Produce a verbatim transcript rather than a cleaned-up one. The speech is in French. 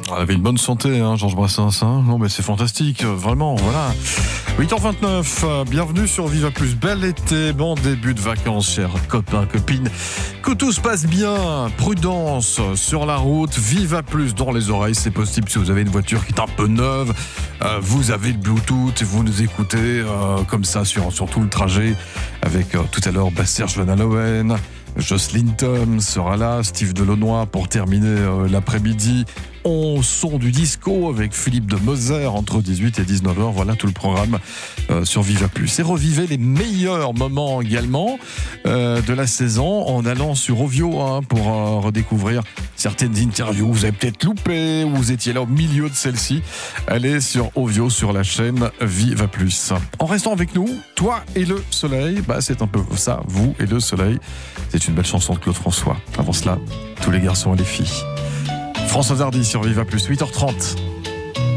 Elle avait une bonne santé, hein, Georges Brassens. Hein. Non, mais c'est fantastique, vraiment, voilà. huit heures vingt-neuf, euh, bienvenue sur Viva Plus. Bel été, bon début de vacances, chers copains, copines. Que tout se passe bien, prudence sur la route, Viva Plus dans les oreilles, c'est possible si vous avez une voiture qui est un peu neuve. Euh, vous avez le Bluetooth et vous nous écoutez euh, comme ça sur, sur tout le trajet. Avec euh, tout à l'heure bah, Serge Van Aloen. Jocelyne Tom sera là, Steve Delaunoy pour terminer euh, l'après-midi. On son du disco avec Philippe de Moser entre dix-huit et dix-neuf heures. Voilà tout le programme euh, sur Viva Plus. Et revivez les meilleurs moments également euh, de la saison en allant sur Ovio hein, pour euh, redécouvrir certaines interviews. Vous avez peut-être loupé ou vous étiez là au milieu de celle-ci. Allez sur Ovio sur la chaîne Viva Plus. En restant avec nous, toi et le soleil, bah, c'est un peu ça, vous et le soleil. C'est une belle chanson de Claude François. Avant cela, tous les garçons et les filles. François Hardy sur Viva Plus, huit heures trente.